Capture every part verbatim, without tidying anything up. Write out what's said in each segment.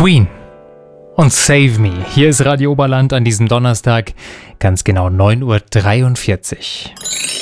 Queen und Save Me. Hier ist Radio Oberland an diesem Donnerstag, ganz genau neun Uhr dreiundvierzig.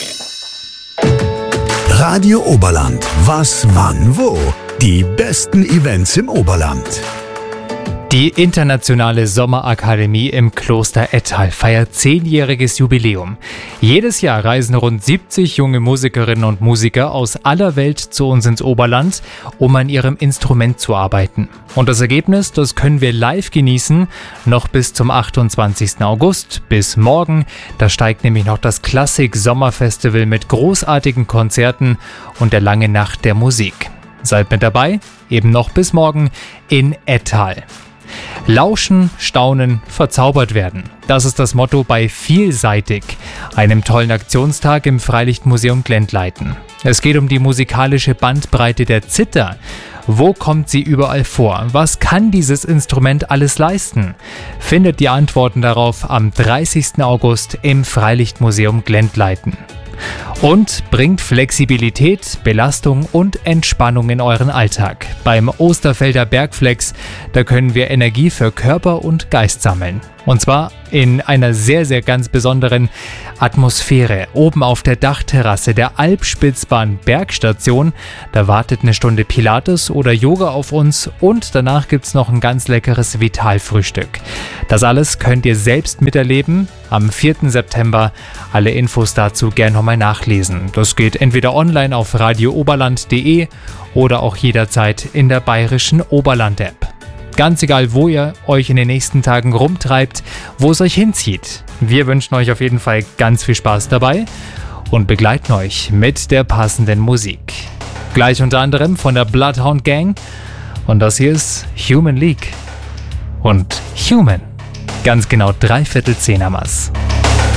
Radio Oberland. Was, wann, wo? Die besten Events im Oberland. Die Internationale Sommerakademie im Kloster Ettal feiert zehnjähriges Jubiläum. Jedes Jahr reisen rund siebzig junge Musikerinnen und Musiker aus aller Welt zu uns ins Oberland, um an ihrem Instrument zu arbeiten. Und das Ergebnis, das können wir live genießen, noch bis zum achtundzwanzigsten August, bis morgen. Da steigt nämlich noch das Klassik Sommerfestival mit großartigen Konzerten und der lange Nacht der Musik. Seid mit dabei, eben noch bis morgen in Ettal. Lauschen, staunen, verzaubert werden. Das ist das Motto bei Vielseitig, einem tollen Aktionstag im Freilichtmuseum Glendleiten. Es geht um die musikalische Bandbreite der Zither. Wo kommt sie überall vor? Was kann dieses Instrument alles leisten? Findet die Antworten darauf am dreißigsten August im Freilichtmuseum Glendleiten. Und bringt Flexibilität, Belastung und Entspannung in euren Alltag. Beim Osterfelder Bergflex, da können wir Energie für Körper und Geist sammeln. Und zwar in einer sehr, sehr ganz besonderen Atmosphäre. Oben auf der Dachterrasse der Alpspitzbahn Bergstation, da wartet eine Stunde Pilates oder Yoga auf uns und danach gibt's noch ein ganz leckeres Vitalfrühstück. Das alles könnt ihr selbst miterleben am vierten September. Alle Infos dazu gern nochmal nachlesen. Das geht entweder online auf radio oberland punkt de oder auch jederzeit in der bayerischen Oberland-App. Ganz egal, wo ihr euch in den nächsten Tagen rumtreibt, wo es euch hinzieht. Wir wünschen euch auf jeden Fall ganz viel Spaß dabei und begleiten euch mit der passenden Musik. Gleich unter anderem von der Bloodhound Gang. Und das hier ist Human League. Und Human. Ganz genau dreiviertel zehn haben wir's.